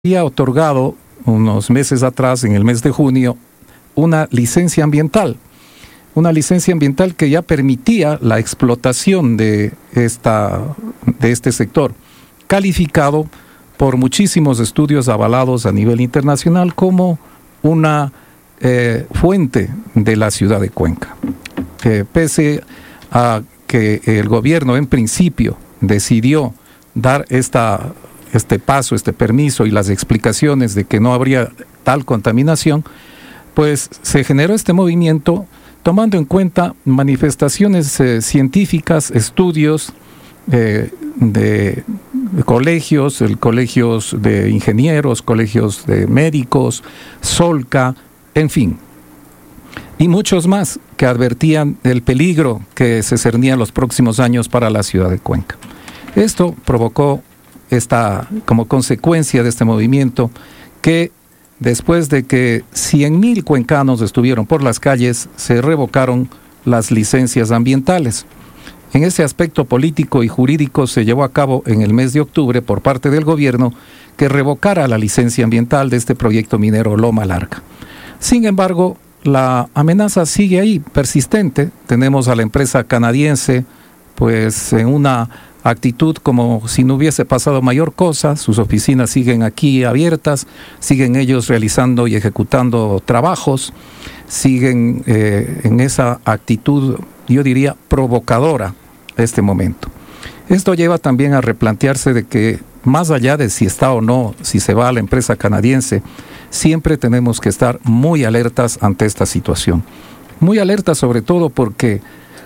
había otorgado unos meses atrás, en el mes de junio, una licencia ambiental que ya permitía la explotación de este sector, calificado por muchísimos estudios avalados a nivel internacional como una fuente de la ciudad de Cuenca. Pese a que el gobierno en principio decidió dar este paso, este permiso y las explicaciones de que no habría tal contaminación, pues se generó este movimiento tomando en cuenta manifestaciones científicas, estudios de colegios de ingenieros, colegios de médicos, Solca, en fin, y muchos más que advertían del peligro que se cernía en los próximos años para la ciudad de Cuenca. Esto provocó como consecuencia de este movimiento que después de que 100,000 cuencanos estuvieron por las calles, se revocaron las licencias ambientales. En ese aspecto político y jurídico se llevó a cabo en el mes de octubre por parte del gobierno que revocara la licencia ambiental de este proyecto minero Loma Larga. Sin embargo, la amenaza sigue ahí, persistente. Tenemos a la empresa canadiense, pues en una actitud como si no hubiese pasado mayor cosa. Sus oficinas siguen aquí abiertas, siguen ellos realizando y ejecutando trabajos, siguen en esa actitud, yo diría, provocadora este momento. Esto lleva también a replantearse de que más allá de si está o no, si se va a la empresa canadiense, siempre tenemos que estar muy alertas ante esta situación. Muy alertas sobre todo porque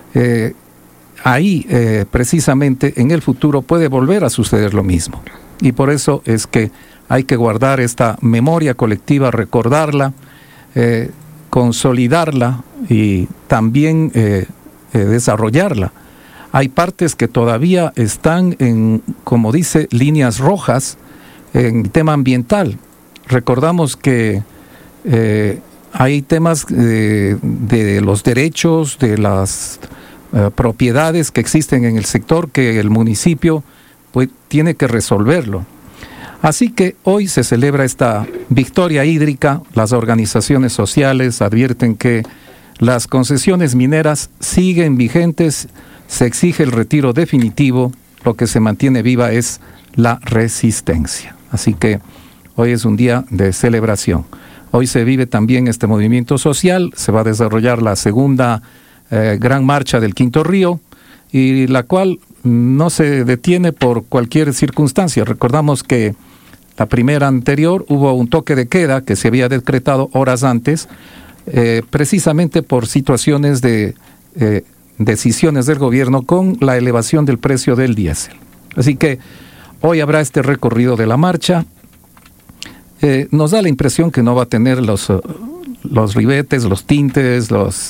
ahí precisamente en el futuro puede volver a suceder lo mismo. Y por eso es que hay que guardar esta memoria colectiva, recordarla, consolidarla y también desarrollarla. Hay partes que todavía están en, como dice, líneas rojas en tema ambiental. Recordamos que hay temas de los derechos, de las propiedades que existen en el sector que el municipio pues tiene que resolverlo. Así que hoy se celebra esta victoria hídrica. Las organizaciones sociales advierten que las concesiones mineras siguen vigentes, se exige el retiro definitivo, lo que se mantiene viva es la resistencia. Así que hoy es un día de celebración. Hoy se vive también este movimiento social, se va a desarrollar la segunda gran marcha del Quinto Río, y la cual no se detiene por cualquier circunstancia. Recordamos que la primera anterior hubo un toque de queda que se había decretado horas antes, precisamente por situaciones de decisiones del gobierno con la elevación del precio del diésel. Así que hoy habrá este recorrido de la marcha. Nos da la impresión que no va a tener los ribetes, los tintes,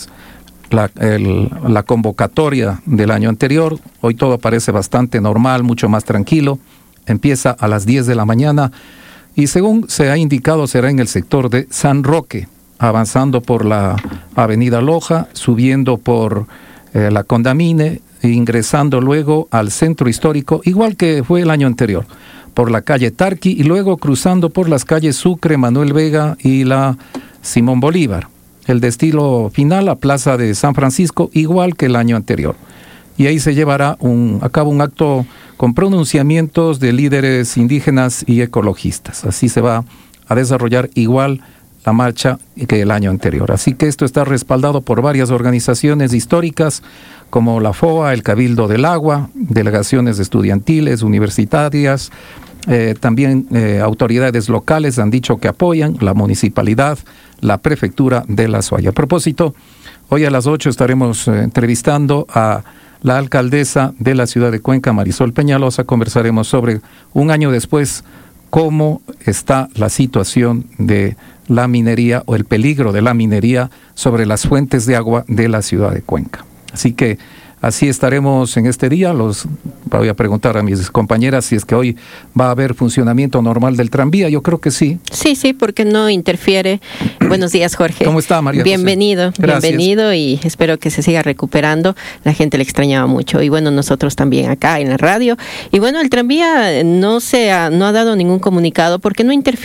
la convocatoria del año anterior. Hoy todo parece bastante normal, mucho más tranquilo. Empieza a las 10 de la mañana y según se ha indicado será en el sector de San Roque, avanzando por la avenida Loja, subiendo por la Condamine, e ingresando luego al centro histórico, igual que fue el año anterior, por la calle Tarqui y luego cruzando por las calles Sucre, Manuel Vega y la Simón Bolívar. El destino final a Plaza de San Francisco, igual que el año anterior. Y ahí se llevará a cabo un acto con pronunciamientos de líderes indígenas y ecologistas. Así se va a desarrollar igual la marcha que el año anterior. Así que esto está respaldado por varias organizaciones históricas como la FOA, el Cabildo del Agua, delegaciones estudiantiles, universitarias, también autoridades locales han dicho que apoyan, la municipalidad, la prefectura de La Suaya. A propósito, hoy a las 8 estaremos entrevistando a la alcaldesa de la ciudad de Cuenca, Marisol Peñalosa. Conversaremos sobre un año después cómo está la situación de la minería o el peligro de la minería sobre las fuentes de agua de la ciudad de Cuenca. Así que así estaremos en este día. Voy a preguntar a mis compañeras si es que hoy va a haber funcionamiento normal del tranvía. Yo creo que sí. Sí, porque no interfiere. Buenos días, Jorge. ¿Cómo está, María José? Bienvenido y espero que se siga recuperando. La gente le extrañaba mucho y bueno, nosotros también acá en la radio. Y bueno, el tranvía no ha dado ningún comunicado porque no interfiere